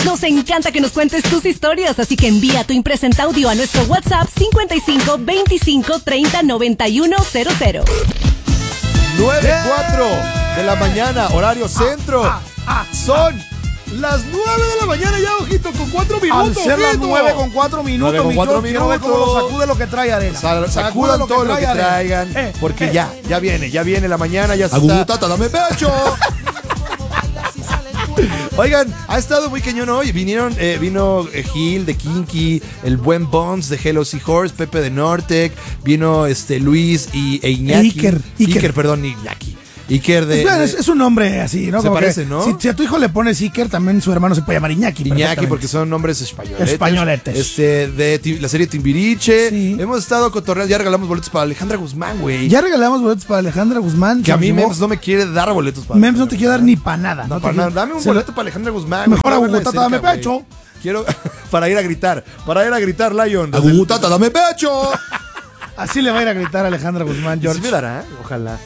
Nos encanta que nos cuentes tus historias, así que envía tu impresenta audio a nuestro WhatsApp 55 25 30 91 00. 9:04 de la mañana, horario centro. Son las 9 de la mañana ya, ojito, con 4 minutos. Al ser las 9 con 4 minutos, 9 con 4 quiero ver cómo lo sacude lo que trae Arena. Sacudan todo lo que traigan, porque ya viene la mañana, ya está. Agutata, dame pecho. Oigan, ha estado muy cañón hoy. Vino Gil de Kinky, el buen Bones de Hello Seahorse, Pepe de Nortec, vino Luis e Iñaki. Iker, perdón, Iñaki. Iker es un nombre así, ¿no? Se como parece, ¿no? Si a tu hijo le pones Iker, también su hermano se puede llamar Iñaki. Iñaki, porque son nombres españoletes. De la serie Timbiriche. Sí. Hemos estado cotorreando, ya regalamos boletos para Alejandra Guzmán, güey. Ya regalamos boletos para Alejandra Guzmán. Que a mí Mems no me quiere dar boletos para Mems no te quiere dar ni para nada. No, para nada. Dame un boleto para Alejandra Guzmán. Mejor Agutata, dame pecho. Quiero, para ir a gritar, Lion. Agutata, dame pecho. Así le va a ir a gritar a Alejandra Guzmán, George. Sí me dará, ojalá.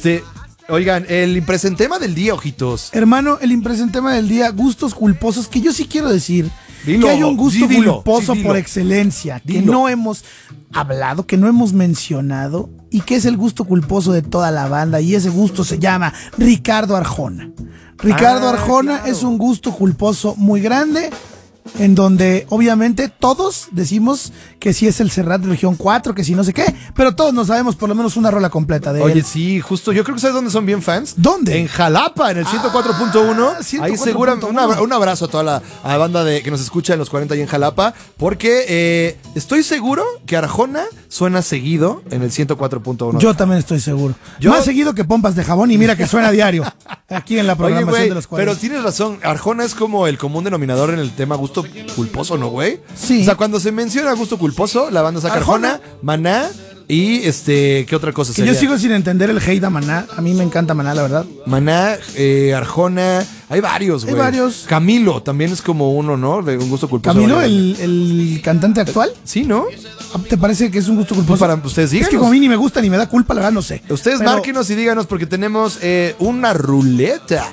Oigan, el impresentema del día, ojitos. Hermano, el impresentema del día, gustos culposos, que yo sí quiero decir dilo, que hay un gusto culposo dilo. Por excelencia, que no hemos hablado, que no hemos mencionado, y que es el gusto culposo de toda la banda, y ese gusto se llama Ricardo Arjona. Ricardo Arjona claro. Es un gusto culposo muy grande, en donde obviamente todos decimos que si es el Serrat de Región 4, que si no sé qué, pero todos no sabemos por lo menos una rola completa de él. Oye, sí, justo, yo creo que ¿sabes dónde son bien fans? ¿Dónde? En Jalapa, en el 104.1. Ahí seguramente un abrazo a toda la banda que nos escucha en los 40 ahí en Jalapa, porque estoy seguro que Arjona suena seguido en el 104.1. Yo también estoy seguro. Más seguido que pompas de jabón, y mira que suena a diario aquí en la programación de los 40. Pero tienes razón, Arjona es como el común denominador en el tema gusto culposo, ¿no, güey? Sí. O sea, cuando se menciona gusto culposo, la banda saca Arjona, Maná y ¿qué otra cosa sería? Yo sigo sin entender el hate a Maná. A mí me encanta Maná, la verdad. Maná, Arjona, hay varios, güey. Hay varios. Camilo también es como uno, ¿no? De un gusto culposo. ¿Camilo, el cantante actual? Sí, ¿no? ¿Te parece que es un gusto culposo? Para ustedes díganos. Es que como a mí ni me gusta ni me da culpa, la verdad no sé. Ustedes márquenos y díganos, porque tenemos una ruleta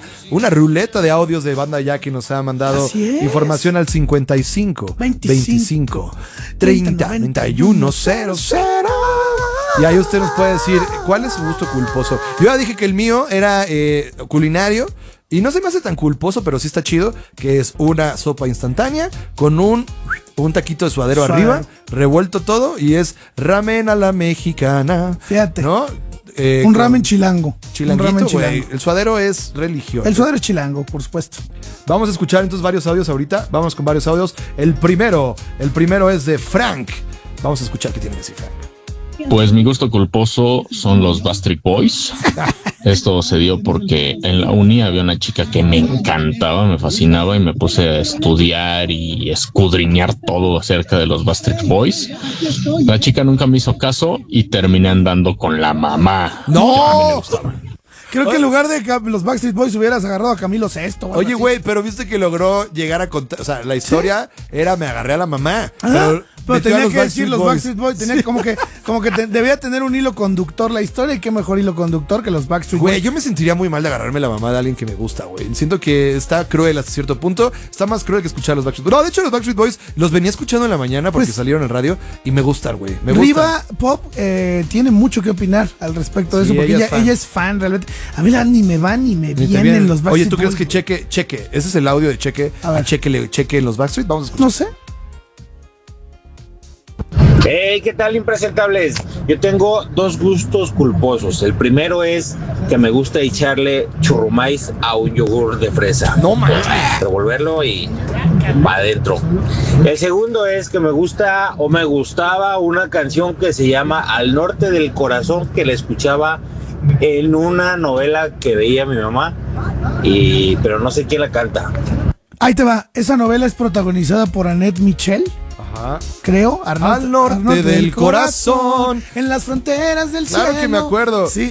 de audios de banda ya que nos ha mandado información al 55 25 30 91 00. Y ahí usted nos puede decir cuál es su gusto culposo. Yo ya dije que el mío era culinario. Y no se me hace tan culposo, pero sí está chido, que es una sopa instantánea con un taquito de suadero arriba, revuelto todo, y es ramen a la mexicana. Fíjate. ¿No? Un ramen chilango. Chilanguito, güey. El suadero es religión. El suadero es chilango, por supuesto. Vamos a escuchar entonces varios audios ahorita. Vamos con varios audios. El primero es de Frank. Vamos a escuchar qué tiene que decir Frank. Pues mi gusto culposo son los Backstreet Boys. Esto se dio porque en la uni había una chica que me encantaba, me fascinaba, y me puse a estudiar y escudriñar todo acerca de los Backstreet Boys. La chica nunca me hizo caso y terminé andando con la mamá. ¡No! Creo que en lugar de los Backstreet Boys hubieras agarrado a Camilo Sesto. Oye, güey, pero viste que logró llegar a contar. O sea, la historia era me agarré a la mamá. Pero tenía que decir los Backstreet Boys. Tenía como que debía tener un hilo conductor la historia, y qué mejor hilo conductor que los Backstreet Boys. Güey, yo me sentiría muy mal de agarrarme la mamá de alguien que me gusta, güey. Siento que está cruel hasta cierto punto. Está más cruel que escuchar a los Backstreet Boys. No, de hecho, los Backstreet Boys los venía escuchando en la mañana porque salieron en radio y me gustan, güey. Riva Pop tiene mucho que opinar al respecto de eso, porque ella es fan realmente. A mí ni me van ni me vienen los Backstreet Boys. Oye, ¿tú crees que Cheque? Ese es el audio de Cheque. A Cheque en los Backstreet. Vamos a escuchar. No sé. Hey, ¿qué tal, impresentables? Yo tengo dos gustos culposos. El primero es que me gusta echarle churrumais a un yogur de fresa. No manches. Revolverlo y va adentro. El segundo es que me gusta o me gustaba una canción que se llama Al Norte del Corazón, que la escuchaba en una novela que veía mi mamá, pero no sé quién la canta. Ahí te va. Esa novela es protagonizada por Annette Michel. Ajá. Creo, Al norte del corazón, en las fronteras del cielo. Claro que me acuerdo. Sí.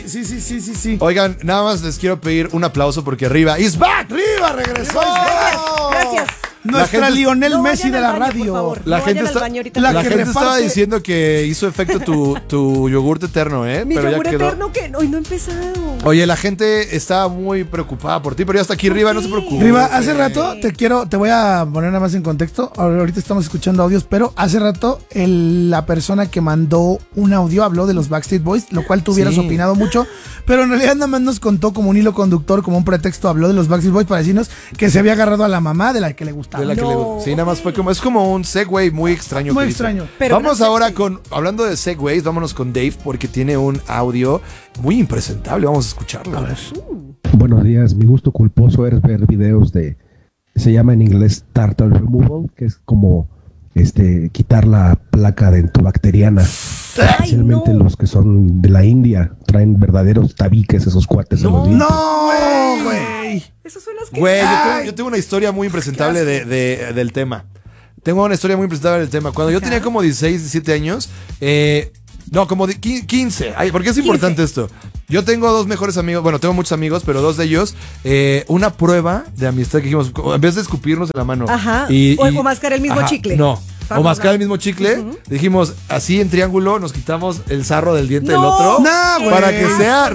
Oigan, nada más les quiero pedir un aplauso porque Riva is back. Riva regresó. Gracias. Nuestra Lionel No Messi vayan de al la baño, por radio. favor. La No gente, vayan al está, baño ahorita. la La que gente estaba reparte- diciendo que hizo efecto tu yogurt eterno, ¿eh? Mi pero ya yogur quedó. eterno que hoy no he empezado. Oye, la gente está muy preocupada por ti, pero ya está aquí arriba, no se preocupe. Riva, hace rato te voy a poner nada más en contexto. Ahorita estamos escuchando audios, pero hace rato la persona que mandó un audio habló de los Backstreet Boys, lo cual tú hubieras Sí. opinado mucho, pero en realidad nada más nos contó como un hilo conductor, como un pretexto, habló de los Backstreet Boys para decirnos que se había agarrado a la mamá de la que le gustaba. De la que No, sí, nada más fue como, es como un segue muy extraño. Muy que hizo. extraño. Pero Vamos gracias, ahora sí. hablando de segways, vámonos con Dave porque tiene un audio muy impresentable, vamos a escucharlo. A ver. Buenos días, mi gusto culposo es ver videos se llama en inglés tartar removal, que es como quitar la placa dentobacteriana. Especialmente no. los que son de la India, traen verdaderos tabiques esos cuates en los dientes. ¡No, güey! Eso suena asqueroso. Güey, yo tengo una historia muy impresentable del tema. Tengo una historia muy impresentable del tema. Cuando yo tenía como 16, 17 años, no, como 15. Ay, ¿por qué es importante esto? Yo tengo dos mejores amigos, bueno, tengo muchos amigos, pero dos de ellos, una prueba de amistad que dijimos, en vez de escupirnos en la mano. Ajá. O mascar el mismo chicle. No. Vamos, O mascar va. el mismo chicle, dijimos así en triángulo, nos quitamos el sarro del diente No. del otro No, güey. para que sea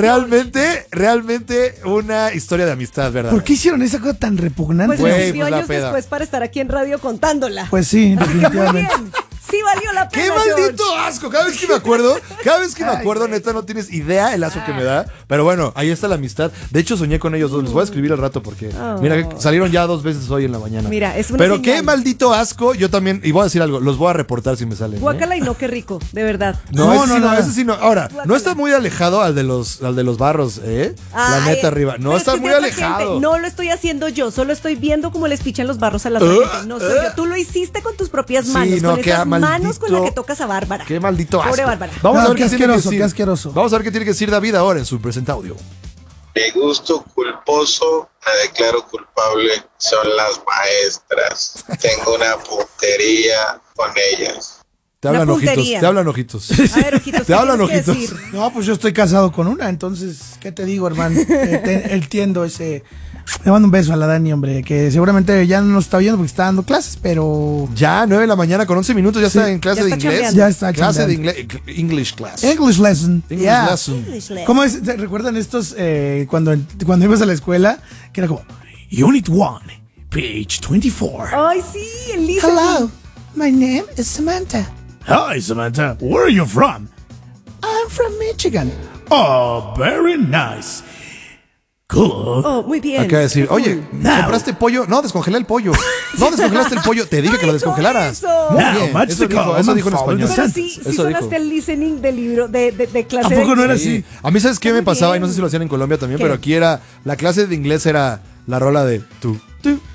realmente una historia de amistad, ¿verdad? ¿Por qué hicieron esa cosa tan repugnante? Pues Güey, nos sirvió pues la años peda. después para estar aquí en radio contándola. Pues sí, Así que muy definitivamente. bien. Sí valió la pena, ¡Qué maldito asco! Cada vez que me acuerdo, neta, no tienes idea el asco que me da. Pero bueno, ahí está la amistad. De hecho, soñé con ellos dos. Les voy a escribir al rato porque, mira, que salieron ya 2 veces hoy en la mañana. Mira, es una Pero señal. qué maldito asco. Yo también, y voy a decir algo, los voy a reportar si me salen. ¿eh? Guácala y no, qué rico, de verdad. No, No, ese sí no. Ahora, no está muy alejado al de los barros, ¿eh? La Ay, neta arriba. No pero está es que muy es de otra alejado. gente. No lo estoy haciendo yo, solo estoy viendo cómo les pichan los barros a la otra gente. No soy yo. Tú lo hiciste con tus propias Sí, manos, no, con qué esas manos con las maldito- que tocas a Bárbara. Qué maldito asco. Pobre Bárbara. Vamos No, a ver qué qué tiene que asqueroso, decir. qué asqueroso. Vamos a ver qué tiene que decir David ahora en su presente audio. De gusto culposo, me declaro culpable, son las maestras. Tengo una puntería con ellas. Te Una hablan ojitos, puntería. te hablan ojitos. A ver, ojitos, Te ¿qué hablan tienes que ojitos. decir? No, pues yo estoy casado con una, entonces, ¿qué te digo, hermano? Entiendo ese... Le mando un beso a la Dani, hombre, que seguramente ya no nos está oyendo porque está dando clases, pero... Ya, 9 de la mañana con 11 minutos, ya está en clase Ya de está inglés. chambeando. Ya está Clase de chambeando. English class. English lesson. English yeah. lesson. ¿Cómo es? ¿Se recuerdan estos cuando ibas a la escuela? Que era como, Unit 1, page 24. Ay, sí, el listening. Hello, my name is Samantha. Hi, Samantha. Where are you from? I'm from Michigan. Oh, very nice. Cool. Oh, muy bien. Acá decir, oye, ¿compraste pollo? No, descongelé el pollo. No, descongelaste el pollo. Te dije No que lo hizo descongelaras. eso. Muy Now, bien. match Eso the dijo, call eso and dijo en follow the español. Pero sí Eso sonaste dijo. el listening del libro, de clase ¿A poco de no era inglés. así? A mí, ¿sabes qué Está me muy pasaba? Y bien. no sé si lo hacían en Colombia también, ¿Qué? pero aquí era, la clase de inglés era la rola de tú.